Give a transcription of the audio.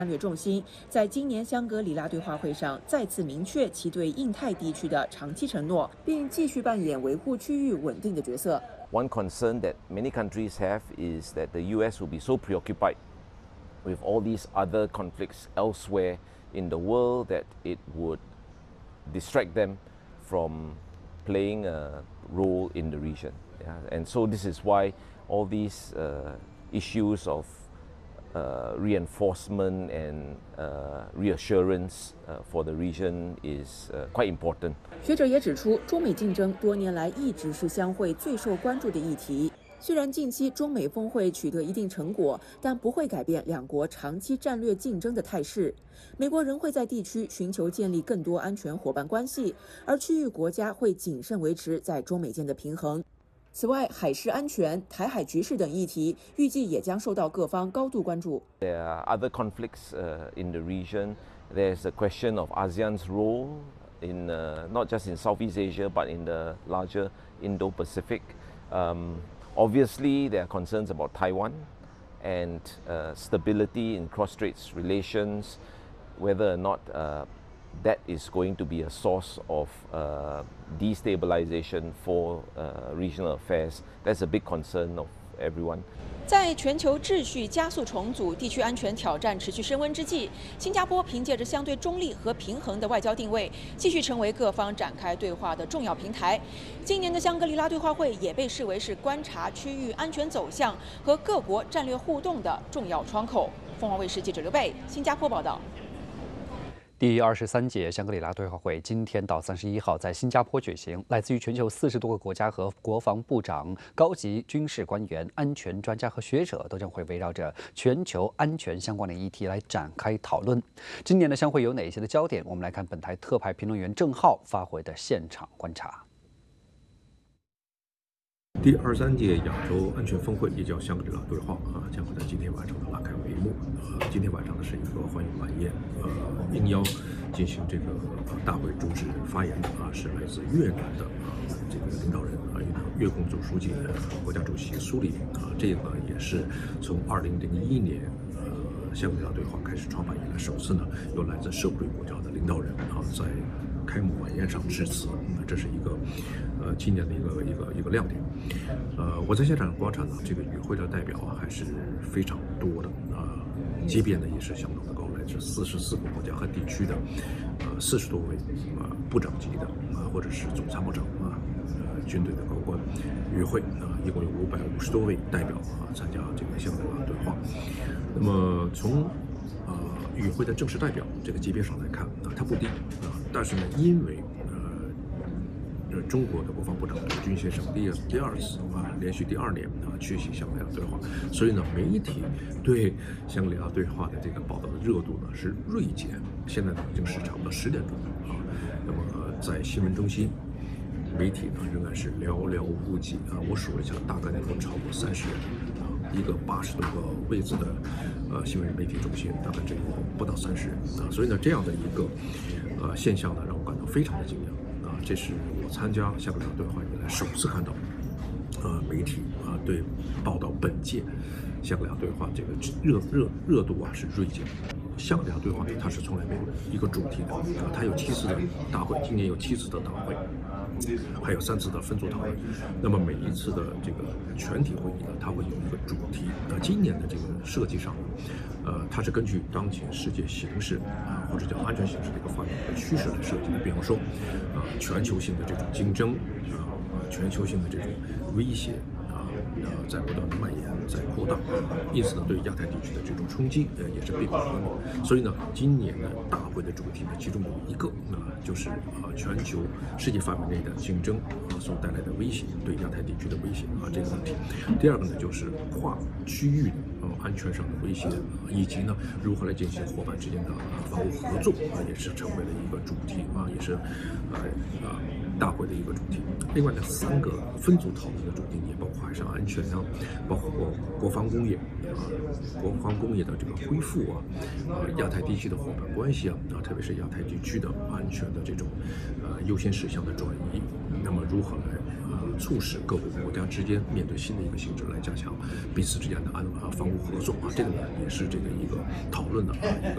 战略重心，在今年香格里拉对话会上再次明确其对印太地区的长期承诺，并继续扮演维护区域稳定的角色。 One concern that many countries have is that the US will be so preoccupied with all these other conflicts elsewhere in the world that it would distract them from playing a role in the region. Yeah? And so this is why all these issues of reinforcement and reassurance for the region is quite important. 学者也指出，中美竞争多年来一直是相会最受关注的议题。虽然近期中美峰会取得一定成果，但不会改变两国长期战略竞争的态势。美国仍会在地区寻求建立更多安全伙伴关系，而区域国家会谨慎维持在中美间的平衡。此外，海事安全、台海局势等议题预计也将受到各方高度关注。 There are other conflicts in the region. There's the question of ASEAN's role in not just in Southeast Asia but in the larger Indo-Pacific. Obviously, there are concerns about Taiwan and stability in cross-straits relations, whether or not that is going to be a source of destabilization for regional affairs. That's a big concern of everyone. 在全球秩序加速重组、地区安全挑战持续升温之际，新加坡凭借着相对中立和平衡的外交定位，继续成为各方展开对话的重要平台。今年的香格里拉对话会也被视为是观察区域安全走向和各国战略互动的重要窗口。凤凰卫视记者刘贝，新加坡报道。 第23届香格里拉对话会今天到31号在新加坡举行，来自于全球40多个国家和国防部长、高级军事官员、安全专家和学者都将会围绕着全球安全相关的议题来展开讨论。今年的香会有哪些的焦点？我们来看本台特派评论员郑浩发回的现场观察。 第23届亚洲安全峰会，也叫香格里拉对话将会在今天晚上拉开帷幕。今天晚上呢是一个欢迎晚宴，应邀进行这个大会主旨发言的是来自越南的这个领导人越共总书记、国家主席苏利这个也是从2001年香格里拉对话开始创办以来，首次呢有来自社会国家的领导人在开幕晚宴上致辞，这是一个今年的一个亮点。我在现场观察呢，这个与会的代表还是非常多的级别呢也是相当的高，来自44个国家和地区的40多位部长级的或者是总参谋长军队的高官与会一共有550多位代表参加这个香格里拉对话。那么从与会的正式代表这个级别上来看它不低但是呢，因为中国的国防部长刘军先生第二次连续第2年缺席香格里拉对话，所以呢，媒体对香格里拉对话的这个报道的热度呢是锐减。现在呢已经是差不多10点钟那么在新闻中心，媒体呢仍然是寥寥无几我数了一下，大概能够超过30人一个80多个位置的新闻媒体中心，大概这个不到30人所以呢，这样的一个现象呢，让我感到非常的惊讶这是我参加香格里拉对话以来首次看到媒体对报道本届香格里拉对话这个热度是锐减。香格里拉对话它是从来没有一个主题的它有7次的大会，今年有7次的大会，还有3次的分组讨论。那么每一次的这个全体会议呢，它会有一个主题今年的这个设计上它是根据当前世界形势或者叫安全形势的一个发展的趋势来设计的。比方说全球性的这种竞争全球性的这种威胁在不断的蔓延，在扩大因此呢，对亚太地区的这种冲击也是必不可免。所以呢，今年的大会的主题呢，其中有一个就是全球世界范围内的竞争所带来的威胁，对亚太地区的威胁这个问题。第二个呢，就是跨区域的安全上的威胁以及呢如何来进行伙伴之间的防务合作也是成为了一个主题也是大会的一个主题。另外呢，3个分组讨论的主题也包括海上安全包括国防工业国防工业的这个恢复亚太地区的伙伴关系特别是亚太地区的安全的这种优先事项的转移，那么如何来促使各个国家之间面对新的一个形势来加强彼此之间的防务合作这个呢也是这个一个讨论的一个